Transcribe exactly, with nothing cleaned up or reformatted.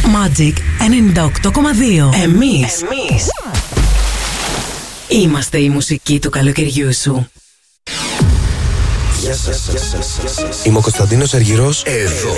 Magic ενενήντα οκτώ κόμμα δύο. Εμείς, Εμείς είμαστε η μουσική του καλοκαιριού σου. Γεια σας, γεια σας, γεια σας. Είμαι ο Κωνσταντίνος Αργυρός. Εδώ